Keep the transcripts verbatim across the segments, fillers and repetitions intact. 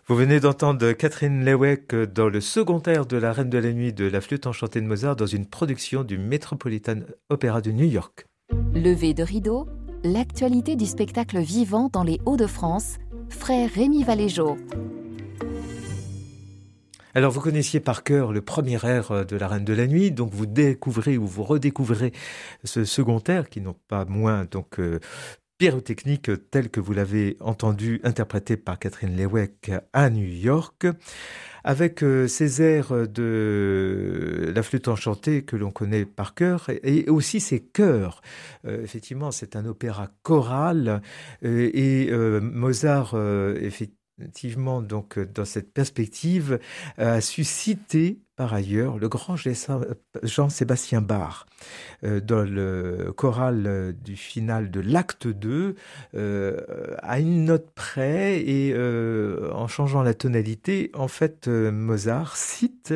Vous venez d'entendre Catherine Lewek dans le second air de La Reine de la Nuit de la flûte enchantée de Mozart dans une production du Metropolitan Opera de New York. Levé de rideau, l'actualité du spectacle vivant dans les Hauts-de-France, frère Rémi Valéjo. Alors vous connaissiez par cœur le premier air de La Reine de la Nuit, donc vous découvrez ou vous redécouvrez ce second air qui n'ont pas moins donc euh, pyrotechnique tel que vous l'avez entendu interprété par Catherine Lewek à New York, avec euh, ces airs de la flûte enchantée que l'on connaît par cœur et, et aussi ces chœurs. Euh, effectivement, c'est un opéra choral euh, et euh, Mozart, euh, effectivement, donc dans cette perspective, a suscité par ailleurs le grand Jean-Sébastien Bach euh, dans le choral du final de l'acte deux euh, à une note près et euh, en changeant la tonalité, en fait euh, Mozart cite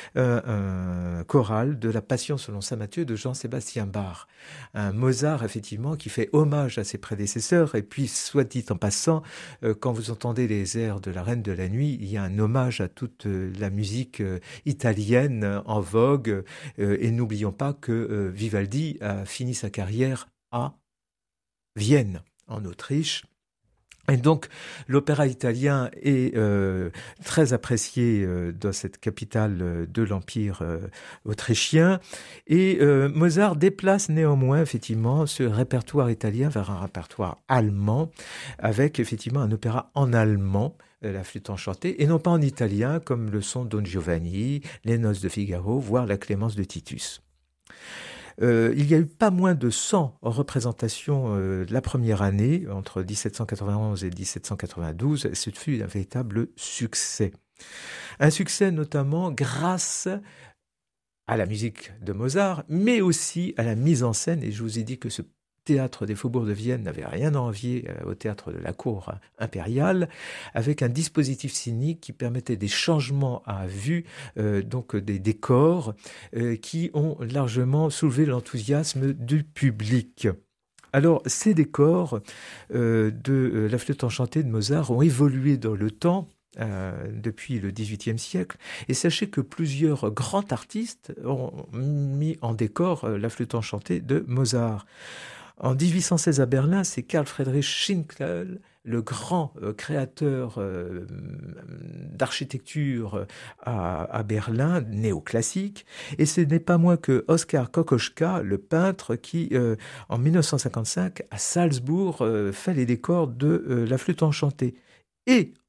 euh, un choral de la Passion selon saint Matthieu de Jean-Sébastien Bach. Un Mozart effectivement qui fait hommage à ses prédécesseurs et puis soit dit en passant, euh, quand vous entendez les airs de La Reine de la Nuit, il y a un hommage à toute euh, la musique euh, italienne en vogue euh, et n'oublions pas que euh, Vivaldi a fini sa carrière à Vienne, en Autriche. Et donc, l'opéra italien est euh, très apprécié euh, dans cette capitale euh, de l'Empire euh, autrichien. Et euh, Mozart déplace néanmoins, effectivement, ce répertoire italien vers un répertoire allemand, avec, effectivement, un opéra en allemand, euh, la flûte enchantée, et non pas en italien, comme le sont Don Giovanni, les Noces de Figaro, voire la Clémence de Titus. Euh, il y a eu pas moins de cent représentations euh, la première année, entre dix-sept cent quatre-vingt-onze et dix-sept cent quatre-vingt-douze. Ce fut un véritable succès. Un succès notamment grâce à la musique de Mozart, mais aussi à la mise en scène. Et je vous ai dit que ce théâtre des Faubourgs de Vienne n'avait rien à envier au théâtre de la cour impériale, avec un dispositif scénique qui permettait des changements à vue, euh, donc des décors euh, qui ont largement soulevé l'enthousiasme du public. Alors, ces décors euh, de euh, la flûte enchantée de Mozart ont évolué dans le temps, Euh, depuis le dix-huitième siècle. Et sachez que plusieurs grands artistes ont mis en décor euh, la flûte enchantée de Mozart. En dix-huit cent seize à Berlin, c'est Karl Friedrich Schinkel, le grand euh, créateur euh, d'architecture à, à Berlin, néoclassique. Et ce n'est pas moins que Oskar Kokoschka, le peintre, qui, euh, en dix-neuf cent cinquante-cinq, à Salzbourg, euh, fait les décors de euh, la flûte enchantée. Et